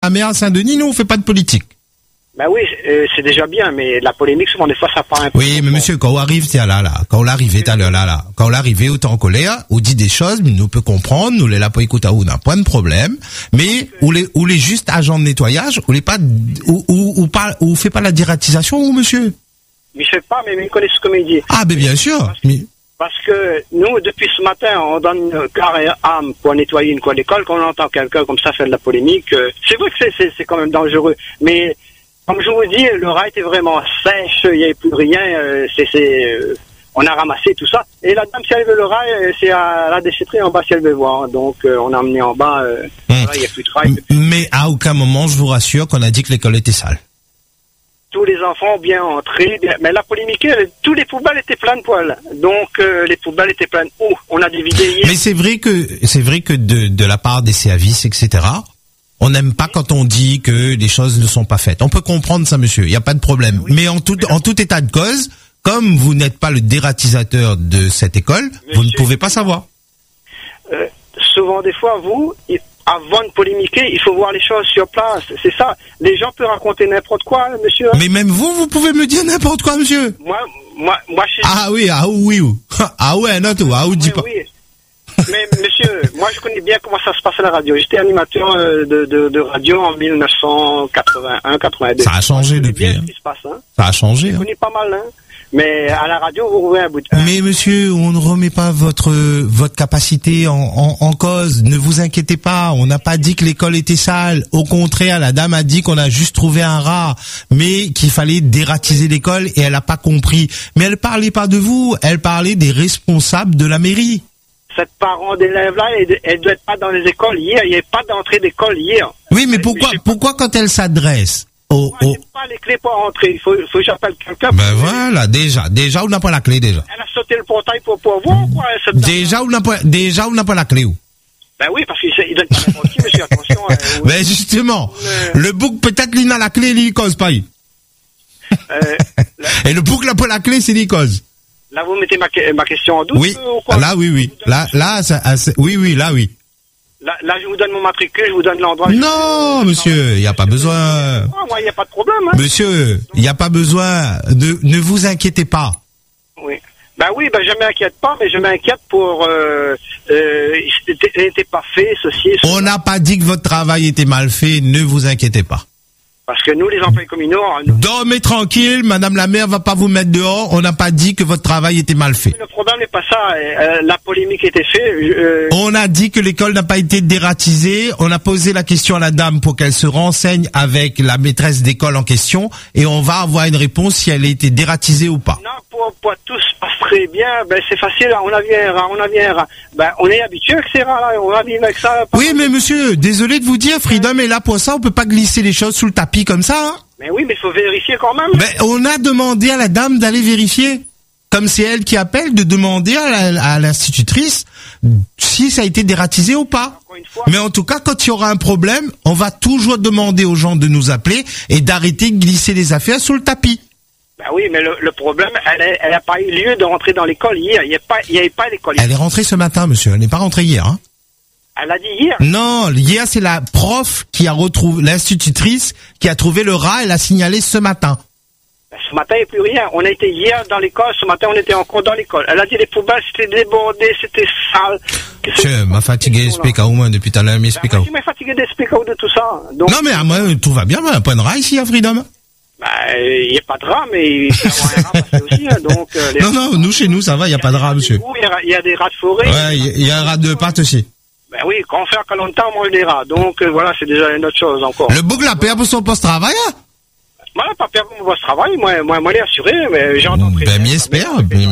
la maire à Saint-Denis, nous on fait pas de politique. Ben oui, c'est déjà bien, mais la polémique, souvent, des fois, ça part un peu. Oui, mais monsieur, quand on arrive, tiens, quand on arrive, quand on arrive, autant en colère, on dit des choses, mais nous peut comprendre, nous les là pour écouter, on n'a pas de problème, mais, ou les juste agents de nettoyage, ou les pas, ou fait pas la dératisation, ou monsieur? Mais je sais pas, mais ils connaissent ce que me dit. Ah, ben, bien sûr. Parce que nous, depuis ce matin, on donne une cœur et âme pour nettoyer une cour d'école. Quand on entend quelqu'un comme ça faire de la polémique, c'est vrai que c'est quand même dangereux. Mais, comme je vous dis, le rat était vraiment sèche, il n'y avait plus rien, on a ramassé tout ça. Et la dame, si elle veut le rat, c'est à la déchetterie en bas si elle veut voir. Donc, on a emmené en bas, voilà, il n'y a plus de rat. Mais à aucun moment, je vous rassure qu'on a dit que l'école était sale. Tous les enfants ont bien entré, mais la polémique, tous les poubelles étaient pleines de poils. Donc, les poubelles étaient pleines. Oh, on a dividé hier. Mais c'est vrai que de la part des services, etc., on n'aime pas quand on dit que les choses ne sont pas faites. On peut comprendre ça, monsieur. Il n'y a pas de problème. Oui. Mais en tout état de cause, comme vous n'êtes pas le dératisateur de cette école, monsieur, vous ne pouvez pas savoir. Souvent, des fois, avant de polémiquer, il faut voir les choses sur place. C'est ça. Les gens peuvent raconter n'importe quoi, monsieur. Mais même vous pouvez me dire n'importe quoi, monsieur. Moi, je... Ah oui. Ah ouais, non, tout. Ah, ou dis pas. Oui. Mais monsieur, moi je connais bien comment ça se passe à la radio. J'étais animateur de radio en 1981-82. Ça a changé depuis. Bien ce qui se passe, hein. Ça a changé. Je connais pas mal, hein. Mais à la radio, vous rouvez un bout de... Mais monsieur, on ne remet pas votre capacité en cause. Ne vous inquiétez pas. On n'a pas dit que l'école était sale. Au contraire, la dame a dit qu'on a juste trouvé un rat, mais qu'il fallait dératiser l'école et elle n'a pas compris. Mais elle parlait pas de vous. Elle parlait des responsables de la mairie. Cette parent d'élève-là, elle doit être pas dans les écoles hier. Il n'y a pas d'entrée d'école hier. Oui, mais pourquoi quand elle s'adresse j'ai pas les clés pour entrer. Il faut que j'appelle quelqu'un. Ben voilà, déjà, on n'a pas la clé déjà. Elle a sauté le portail pour voir quoi. Déjà, on n'a pas la clé où? Ben oui, parce qu'il donne pas n'importe qui, monsieur, attention. Ben justement, le bouc peut-être il a la clé, il cause pas. Et le bouc n'a pas la clé, c'est il cause. Là, vous mettez ma question en doute. Oui. Ou quoi? Là, oui. Là, oui. Là, je vous donne mon matricule, je vous donne l'endroit. Non, monsieur, il n'y a pas besoin. Non, moi, il n'y a pas de problème, hein. Monsieur, il n'y a pas besoin ne vous inquiétez pas. Oui. Ben oui, je m'inquiète pas, mais je m'inquiète pour, il n'était pas fait, ceci. On n'a pas dit que votre travail était mal fait, ne vous inquiétez pas. Parce que nous, les employés communaux... Dormez tranquille, madame la maire va pas vous mettre dehors, on n'a pas dit que votre travail était mal fait. Le problème n'est pas ça, la polémique était faite... On a dit que l'école n'a pas été dératisée, on a posé la question à la dame pour qu'elle se renseigne avec la maîtresse d'école en question, et on va avoir une réponse si elle a été dératisée ou pas. Non, pour tout se passe très bien, c'est facile, on a vu un rat. On est habitué avec ces rats-là, on va vivre avec ça... Oui, mais monsieur, désolé de vous dire, Freedom est là pour ça, on peut pas glisser les choses sous le tapis comme ça, hein. Mais oui, mais il faut vérifier quand même. On a demandé à la dame d'aller vérifier. Comme c'est elle qui appelle, de demander à l'institutrice si ça a été dératisé ou pas. Mais en tout cas, quand il y aura un problème, on va toujours demander aux gens de nous appeler et d'arrêter de glisser les affaires sous le tapis. Ben oui, mais le problème, elle n'a pas eu lieu de rentrer dans l'école hier. Il n'y avait pas l'école hier. Elle est rentrée ce matin, monsieur. Elle n'est pas rentrée hier, hein. Elle a dit hier. Non, hier c'est la prof qui a retrouvé, l'institutrice qui a trouvé le rat, elle a signalé ce matin. Ce matin, il n'y a plus rien. On a été hier dans l'école, ce matin, on était encore dans l'école. Elle a dit les poubelles, c'était débordé, c'était sale. Je m'a fatigué d'expliquer au moins depuis tout à l'heure, m'expliquer. Je m'ai fatigué d'expliquer de tout ça. Donc, non, mais à moi, tout va bien, il n'y a pas de rat ici à Freedom. Il n'y a pas de rat, mais il faut avoir un rat passer aussi, hein, donc, non, nous, chez nous, ça va, il n'y a pas de rat, monsieur. Il y a des rats de forêt. Ouais, il y a un rat de pâte aussi. Ben oui, quand on fait à longtemps, on mange des rats. Donc, voilà, c'est déjà une autre chose encore. Le bouc l'a payé pour son poste-travail, hein? Moi, pas perdu mon poste-travail, moi, l'ai assuré, mais j'entends très bien. Ben, j'espère.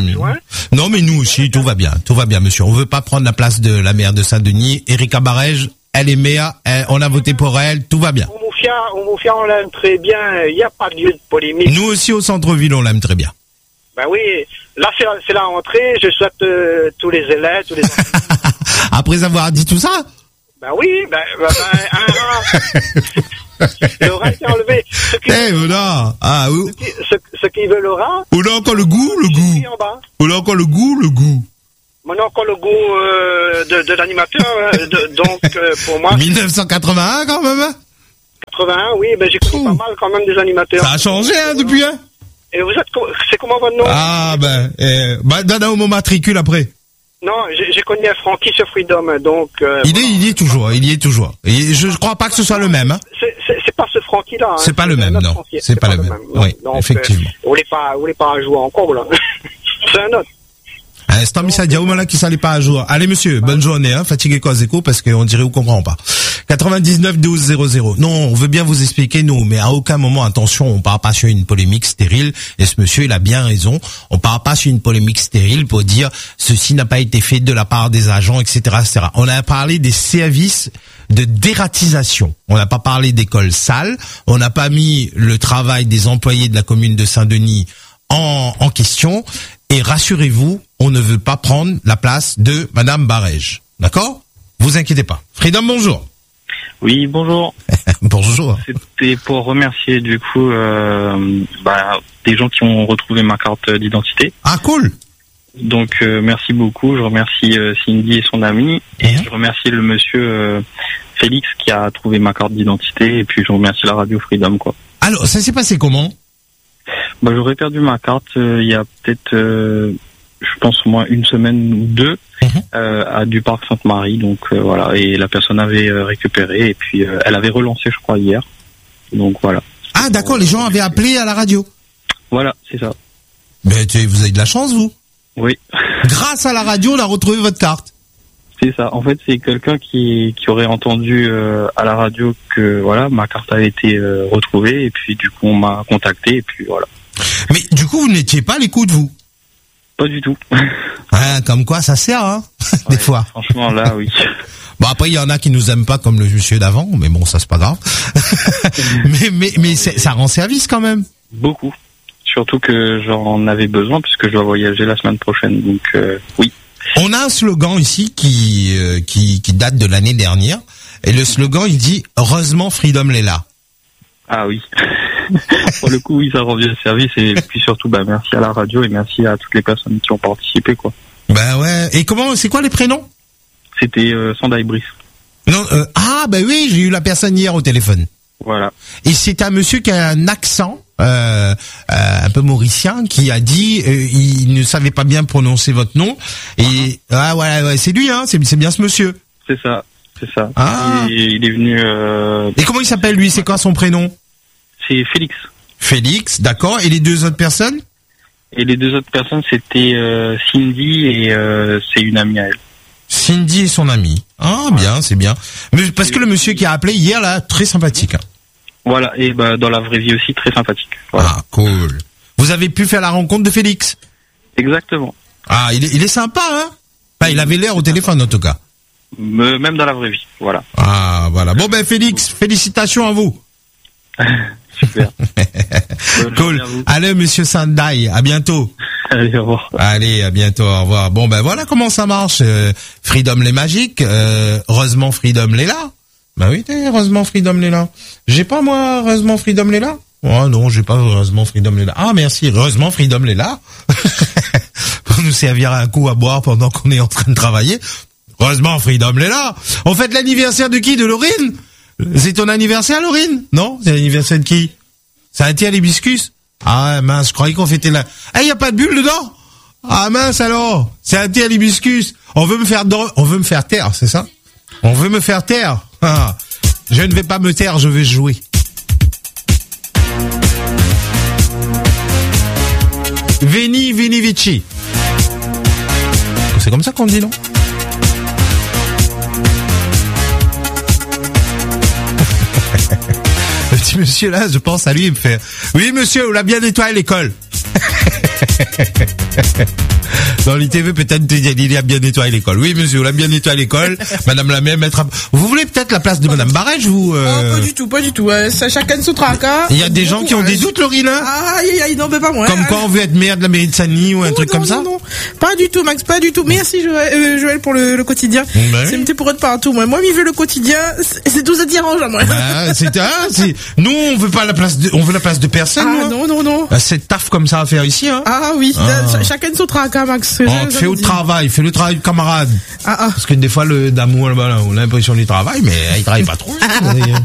Non, mais nous aussi, tout va bien, monsieur. On veut pas prendre la place de la maire de Saint-Denis. Erika Barège, elle est maire, on a voté pour elle, tout va bien. On l'aime très bien, il n'y a pas de lieu de polémique. Nous aussi, au centre-ville, on l'aime très bien. Ben oui, là, c'est la rentrée, je souhaite tous les élèves, tous les enfants. Après avoir dit tout ça? Ben oui, un rat. Le rat est enlevé. Ce qui veut le rat. Ou là encore le goût. Ou là encore le goût. Maintenant encore le goût de l'animateur. Donc pour moi. 1981 quand même. 81, oui, ben j'ai connu pas mal quand même des animateurs. Ça a changé, hein, depuis, hein? Et vous êtes, c'est comment votre nom? Ah, donne mon matricule après. Non, j'ai connu un Francky sur Freedom, donc... il y est toujours. Et je crois pas que ce soit le même, hein. C'est pas ce Francky-là, hein. C'est pas le même, non. Francky. C'est pas le même. Oui, donc, effectivement. Vous voulez pas jouer encore, là. C'est un autre. C'est un message là qui s'allait pas à jour. Allez, monsieur, bonne journée, hein. Fatigué cause écho parce qu'on dirait on comprend pas. 99 12 00. Non, on veut bien vous expliquer, nous, mais à aucun moment, attention, on part pas sur une polémique stérile. Et ce monsieur, il a bien raison. On part pas sur une polémique stérile pour dire ceci n'a pas été fait de la part des agents, etc., etc. On a parlé des services de dératisation. On n'a pas parlé d'écoles sales. On n'a pas mis le travail des employés de la commune de Saint-Denis en question. Et rassurez-vous, on ne veut pas prendre la place de Madame Barège. D'accord? Vous inquiétez pas. Freedom, bonjour. Oui, bonjour. Bonjour. C'était pour remercier du coup des gens qui ont retrouvé ma carte d'identité. Ah, cool. Donc merci beaucoup. Je remercie Cindy et son ami. Et je remercie le monsieur Félix qui a trouvé ma carte d'identité. Et puis je remercie la radio Freedom, quoi. Alors, ça s'est passé comment? J'aurais perdu ma carte il y a peut-être, je pense au moins une semaine ou deux, à du parc Sainte-Marie. Donc voilà, et la personne avait récupéré et puis elle avait relancé, je crois, hier. Donc voilà. Ah d'accord, les gens avaient appelé à la radio. Voilà, c'est ça. Mais vous avez de la chance, vous. Oui. Grâce à la radio, on a retrouvé votre carte. C'est ça. En fait, c'est quelqu'un qui aurait entendu à la radio que voilà, ma carte a été retrouvée et puis du coup on m'a contacté et puis voilà. Mais du coup, vous n'étiez pas à l'écoute, vous? Pas du tout. Ah, comme quoi, ça sert, hein, des fois. Franchement, là, oui. Bon, après, il y en a qui nous aiment pas comme le monsieur d'avant, mais bon, ça, c'est pas grave. mais ça rend service quand même. Beaucoup. Surtout que j'en avais besoin puisque je dois voyager la semaine prochaine, donc oui. On a un slogan ici qui date de l'année dernière, et le slogan, il dit « Heureusement, Freedom est là ». Ah oui. Pour le coup, oui, ça rend bien le service et puis surtout, merci à la radio et merci à toutes les personnes qui ont participé, quoi. Bah ouais. Et c'est quoi les prénoms? C'était Sandai Brice. Non, oui, j'ai eu la personne hier au téléphone. Voilà. Et c'est un monsieur qui a un accent un peu mauricien qui a dit il ne savait pas bien prononcer votre nom et ouais, c'est lui, hein, c'est bien ce monsieur. C'est ça. Ah. Il est venu. Et comment il s'appelle lui? C'est quoi son prénom? C'est Félix. Félix, d'accord. Et les deux autres personnes? Et les deux autres personnes, c'était Cindy et c'est une amie à elle. Cindy et son amie. Ah, bien, c'est bien. Mais parce que le monsieur qui a appelé hier, là, très sympathique. Hein. Voilà, et dans la vraie vie aussi, très sympathique. Voilà. Ah, cool. Vous avez pu faire la rencontre de Félix? Exactement. Ah, il est sympa, hein? Enfin, il avait l'air au téléphone, en tout cas. Même dans la vraie vie, voilà. Ah, voilà. Bon, Félix, félicitations à vous. Super. Cool. Allez, monsieur Sandai, à bientôt. Allez, au revoir. Allez, à bientôt, au revoir. Bon, voilà comment ça marche. Freedom les magiques. Heureusement, Freedom les là. Bah oui, heureusement, Freedom les là. J'ai pas, moi, heureusement, Freedom les là. Oh non, j'ai pas heureusement Freedom les là. Ah, merci, heureusement, Freedom les là. Pour nous servir un coup à boire pendant qu'on est en train de travailler. Heureusement, Freedom les là. On fête l'anniversaire de qui? De Laurine? C'est ton anniversaire, Laurine? Non? C'est l'anniversaire de qui? C'est un thé à l'hibiscus? Ah, mince, je croyais qu'on fêtait là. Eh, y a pas de bulle dedans? Ah, mince, alors. C'est un thé à l'hibiscus. On veut me faire taire, c'est ça? On veut me faire taire. Ah. Je ne vais pas me taire, je vais jouer. Veni Vici. C'est comme ça qu'on dit, non? Le petit monsieur là, je pense à lui, il me fait « Oui monsieur, on l'a bien nettoyé l'école ». Dans l'ITV, peut-être, il a bien nettoyé l'école. Oui, monsieur, on a bien nettoyé l'école. Madame la maire, vous voulez peut-être la place de Madame Barège, vous Pas du tout. Ça, chacun son tracas. Il y a des gens qui ont des doutes, Laurine, hein? Non, mais pas moi. Comme quoi on veut être maire de la mairie de Saint-Denis ou un truc comme ça? Non, pas du tout, Max, pas du tout. Merci, Joël, pour le quotidien. C'est pour être partout, moi. Moi, il veut le quotidien, c'est tout ça qui arrange, moi. Nous, on veut la place de personne, Ah, non. C'est taf comme ça à faire ici, hein? Ah oui, chacun son tracas, Max. Fais le travail de camarade. Parce que des fois, le d'amour, là, on a l'impression du travail, mais il travaille pas trop.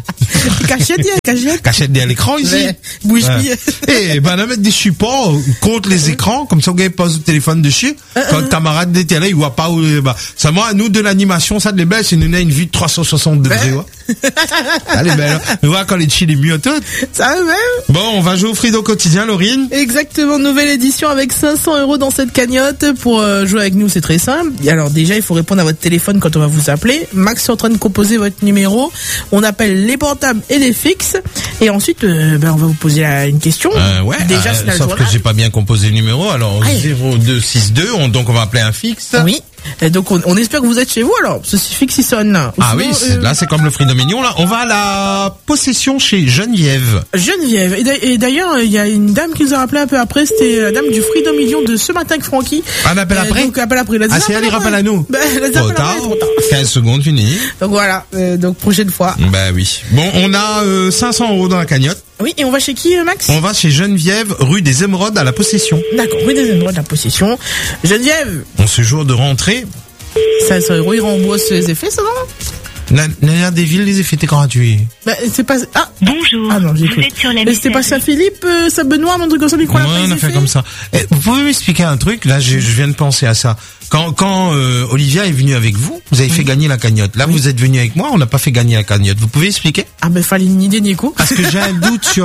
Cachette derrière l'écran ici. Ouais. Bouge bien. Et ben, on va mettre des supports contre les écrans, comme ça, on pose le téléphone dessus. Quand le camarade était là, il voit pas où, bah, ça, moi, nous, de l'animation, ça, de les belles, c'est une vue de 360 degrés, ouais. Elle est belle. Tu vois, quand les chill est mieux, tout. Ça va même. Bon, on va jouer au Frido quotidien, Laurine. Exactement, nouvelle édition avec 500 € dans cette cagnotte. Pour jouer avec nous, c'est très simple. Et alors déjà, il faut répondre à votre téléphone quand on va vous appeler. Max est en train de composer votre numéro. On appelle les portables et les fixes. Et ensuite, on va vous poser une question. Ouais. Déjà, c'est sauf que j'ai pas bien composé le numéro. Alors, 0262, donc on va appeler un fixe. Oui. Et donc on espère que vous êtes chez vous alors. Ceci fixe il sonne. Ah sinon, oui, là c'est comme le Frido Mignon là. On va à la possession chez Geneviève. Et d'ailleurs il y a une dame qui nous a rappelé un peu après. C'était la dame du Frido Mignon de ce matin avec Francky. On appelle après. Donc appelle après. Ah c'est elle rappelle à nous. Trop tard. 15 secondes fini. Donc voilà. Donc prochaine fois. Bah oui. Bon on a 500 € dans la cagnotte. Oui, et on va chez qui, Max? On va chez Geneviève, rue des Émeraudes à la Possession. D'accord, rue des Émeraudes à la Possession. Geneviève. En ce jour de rentrée. 500 €, il rembourse les effets, ça va? L'année des villes, les effets étaient gratuits. Bah, c'est pas, Bonjour. Ah non, j'ai cru. C'était pas Saint-Philippe, Saint-Benoît, un truc comme ça, lui, ouais, on a fait comme ça. Vous pouvez m'expliquer un truc? Là, je viens de penser à ça. Quand Olivia est venue avec vous, vous avez fait gagner la cagnotte. Là, vous êtes venu avec moi, on n'a pas fait gagner la cagnotte. Vous pouvez expliquer? Ah, ben, fallait une idée, Nico. Parce que j'ai un doute sur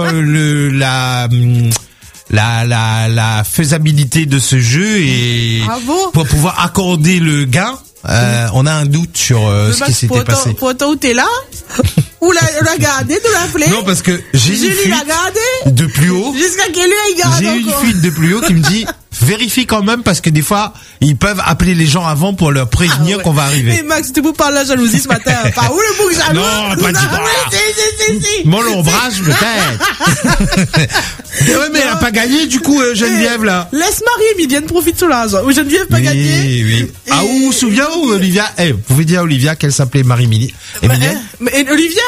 la faisabilité de ce jeu et pour pouvoir accorder le gain, on a un doute sur ce qui s'était passé. Pour autant où t'es là, ou la garder, tu l'as appelé. Non, parce que j'ai une fuite de plus haut. Jusqu'à quelle heure il garde encore? J'ai une fuite de plus haut qui me dit, vérifie quand même parce que des fois, ils peuvent appeler les gens avant pour leur prévenir qu'on va arriver. Mais Max, tu peux parler de la jalousie ce matin. Pas où le bouc jaloux? Non, pas du tout. Si. Mon ombrage, peut-être. Ouais, mais elle a pas gagné, du coup, Geneviève, là. Laisse Marie-Emilienne profite sur l'âge. Ou Geneviève pas gagné. Oui. Ah, ou, vous souvenez, ou Olivia, vous pouvez dire à Olivia qu'elle s'appelait Marie-Emilienne. Mais Olivia,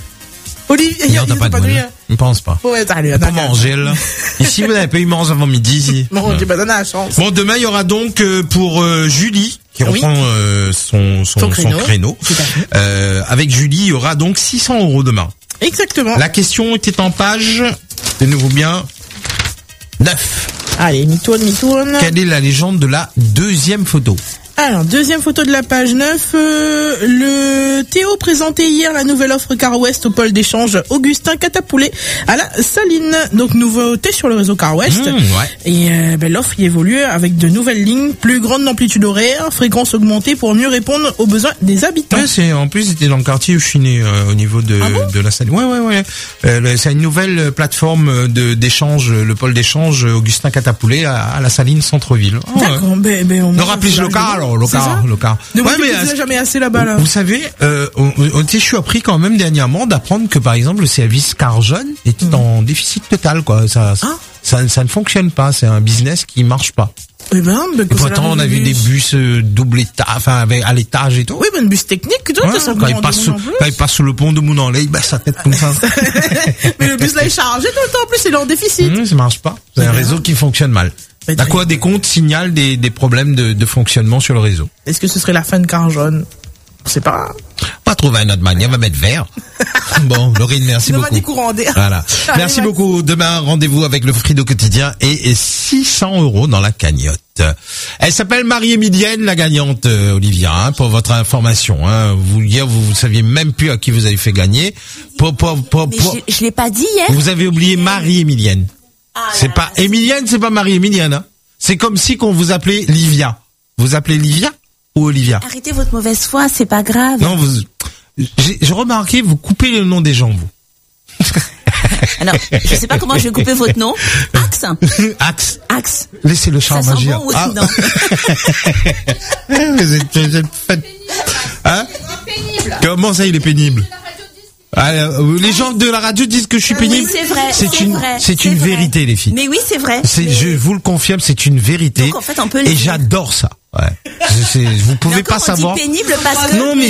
non, t'as pas de moyen. Je ne pense pas. Ouais, salut, pour manger, là. Ici, vous n'avez pas eu manger avant midi, ici. Non, j'ai pas donné la chance. Bon, demain, il y aura donc, pour Julie, qui reprend son créneau. Avec Julie, il y aura donc 600 € demain. Exactement. La question était en page, tenez-vous bien, 9. Allez, mi-tourne. Quelle est la légende de la deuxième photo? Alors, deuxième photo de la page 9, le Théo présentait hier la nouvelle offre Car West au pôle d'échange Augustin Catapoulet à la Saline. Donc, nouveauté sur le réseau Car West. Et l'offre y évolue avec de nouvelles lignes, plus grande amplitude horaire, fréquence augmentée pour mieux répondre aux besoins des habitants. Ouais, en plus, c'était dans le quartier où je suis né, au niveau de la Saline. Ouais. C'est une nouvelle plateforme d'échange, le pôle d'échange Augustin Catapoulet à la Saline centre-ville. D'accord, on rappelez le car. Le car. Ne mais jamais assez là-bas, là. Vous savez, je suis appris quand même dernièrement d'apprendre que par exemple le service Car Jeune est en déficit total, quoi. Ça ne fonctionne pas. C'est un business qui marche pas. Et pourtant, on a vu des bus double étage, enfin à l'étage et tout. Oui, un bus technique, quand il passe sous le pont de Mounanlay, sa tête comme ça. Mais le bus là est chargé tout le temps. En plus, il est en déficit. Ça marche pas. C'est un réseau qui fonctionne mal. À quoi des comptes signalent des problèmes de fonctionnement sur le réseau. Est-ce que ce serait la fin de Car Jaune? On sait pas. Pas trouver une autre manière, on va mettre vert. Bon, Laurine, merci beaucoup. Voilà. Merci beaucoup. Demain, rendez-vous avec le Frido quotidien et 600 € dans la cagnotte. Elle s'appelle Marie-Emilienne, la gagnante, Olivia, pour votre information. Vous saviez même plus à qui vous avez fait gagner. Je l'ai pas dit hier. Vous avez oublié Marie-Emilienne. C'est pas Emilienne, c'est pas Marie-Emilienne. Hein. C'est comme si qu'on vous appelait Livia. Vous appelez Livia ou Olivia? Arrêtez votre mauvaise foi, c'est pas grave. Non, j'ai remarqué, vous coupez le nom des gens, vous. Alors, je sais pas comment je vais couper votre nom. Axe. Axe. Laissez le charme agir. Bon vous êtes hein? Comment ça, il est pénible? Les gens de la radio disent que je suis pénible. Oui, c'est vrai. C'est une vérité, les filles. Mais oui, c'est vrai. Je vous le confirme, c'est une vérité. Donc, en fait, on peut et j'adore ça. Ouais. Vous pouvez pas savoir. On dit pénible parce que. Non, mais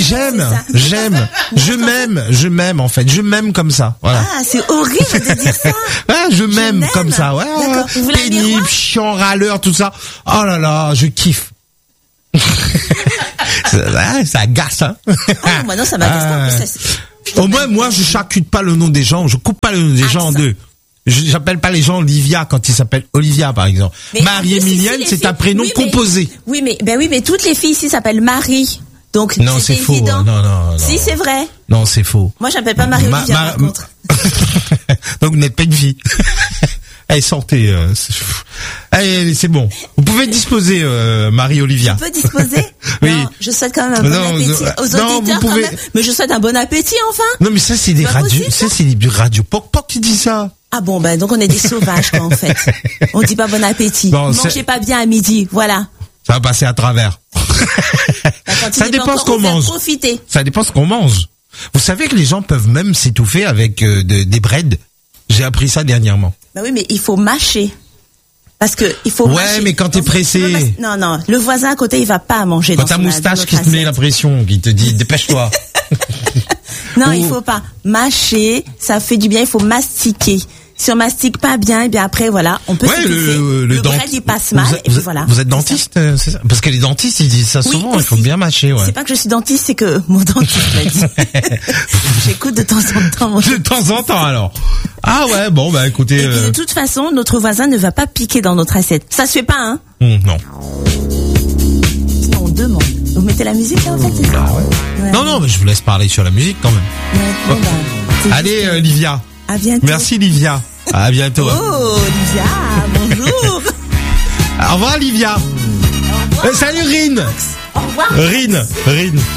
je m'aime en fait. Je m'aime comme ça. Voilà. Ah, c'est horrible de dire ça. Je m'aime comme ça. Ouais. Pénible, chiant, râleur, tout ça. Oh là là, je kiffe. Ça agace, hein. Oh, moi non, ça m'agace pas. Au moins, moi, je charcute pas le nom des gens, je coupe pas le nom des gens en deux. J'appelle pas les gens Olivia quand ils s'appellent Olivia, par exemple. Marie-Émilienne, c'est un prénom composé. Oui, mais toutes les filles ici s'appellent Marie. Donc, non, c'est faux. Évident. Non. Si, c'est vrai. Non, c'est faux. Moi, j'appelle pas Marie-Olivia, par contre. Donc, vous n'êtes pas une fille. Allez, sortez. Allez, c'est bon. Vous pouvez disposer, Marie-Olivia. Je peux disposer? Oui. Non, je souhaite quand même un bon appétit aux auditeurs quand même. Mais je souhaite un bon appétit, enfin. Non, mais ça, c'est des radios. Ça, c'est des radios poc qui disent ça. Ah bon, ben, donc on est des sauvages, quoi, en fait. On dit pas bon appétit. Non, mangez pas bien à midi, voilà. Ça va passer à travers. Ça dépend ce qu'on mange. Ça dépend ce qu'on mange. Vous savez que les gens peuvent même s'étouffer avec des breads. J'ai appris ça dernièrement. Bah oui, mais il faut mâcher. Parce que il faut mâcher. Ouais, mais quand t'es pressé. Non, le voisin à côté, il va pas manger. Quand ta moustache qui te met la pression, qui te dit dépêche-toi. Non, il faut pas mâcher, ça fait du bien, il faut mastiquer. Si on mastique pas bien, et bien après voilà, on peut s'étouffer. Le bread il passe mal et puis voilà. Vous êtes dentiste, c'est ça? Parce que les dentistes ils disent ça souvent, il faut bien mâcher, ouais. C'est pas que je suis dentiste, c'est que mon dentiste m'a dit. J'écoute de temps en temps. De temps en temps alors. Ah ouais, bon bah écoutez. Et puis, de toute façon, notre voisin ne va pas piquer dans notre assiette. Ça se fait pas, hein? Non. Sinon on demande. Vous mettez la musique là en fait, c'est ça? Ouais. Non, mais je vous laisse parler sur la musique quand même. Ouais, allez, Livia. À bientôt. Merci Livia. À bientôt. Oh Livia, bonjour. Au revoir Livia. Au revoir. Salut Rine. Au revoir. Rine.